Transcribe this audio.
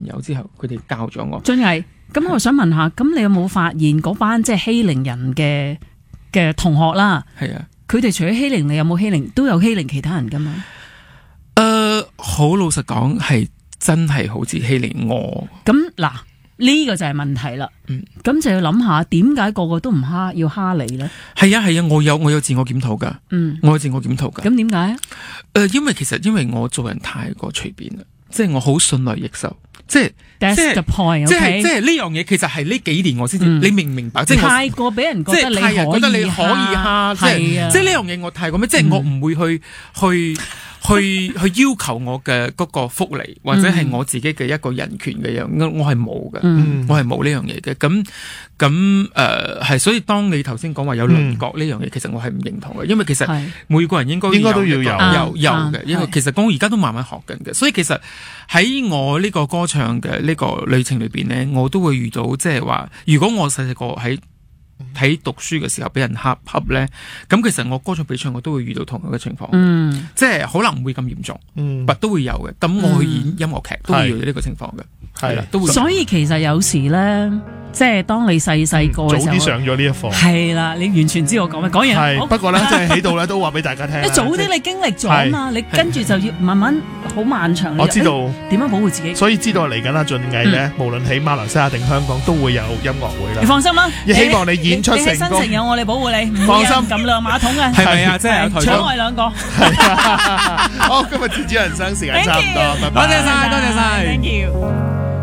友之後，佢哋教咗我。 俊毅，咁我想問下，咁你有冇發現嗰班即係欺凌人嘅同學啦？ 係啊， 佢哋除咗欺凌你，有冇欺凌都有欺凌其他人噶嘛？ 好老實講，係真係好似欺凌我。 咁嗱，呢個就係問題啦。咁就要諗下，點解個個都唔要蝦你咧？ 係啊，我有自我檢討噶。我有自我檢討噶。 咁點解啊？ 因為我做人太過隨便啦，即係我好順來逆受。That's the point， 即係呢樣嘢，其實係呢幾年我先至，你明唔明白？即係太過俾人覺得你可以蝦， 係啊！即係呢樣嘢我太過咩？即係我唔會去要求我嘅嗰個福利，或者係我自己嘅一個人權嘅樣，我係冇嘅，我係冇呢樣嘢嘅。咁係，所以當你頭先講話有鄰國呢樣嘢，其實我係唔認同嘅，因為其實每個人應該都要有嘅，因為其實我而家都慢慢學緊嘅，所以其實喺我呢個歌唱嘅呢個旅程裏邊咧，我都會遇到即係話，如果我細細個喺讀書嘅時候俾人恰咧，咁其實我歌唱比賽我都會遇到同樣嘅情況，即係可能唔會咁嚴重，但都會有嘅。咁我去演音樂劇都會遇到呢個情況嘅，係啦，都會。所以其實有時咧，即係當你細個嘅時候， 早啲上咗呢一課， 係啦，你完全知我講咩，講完係。不過咧，即係喺度咧都話俾大家聽， 早啲你經歷咗嘛，你跟住就要慢慢好漫長。 我知道點樣保護自己， 所以知道嚟緊啦，俊毅咧，無論喺馬來西亞定香港都會有音樂會啦。 你放心啦， 希望你演出成功。 新城有我哋保護你， 放心撳兩馬桶嘅， 係咪啊？即係搶我哋兩個。 好，今日節主人生時間差唔多，拜拜。 多謝晒，多謝晒。 Thank you。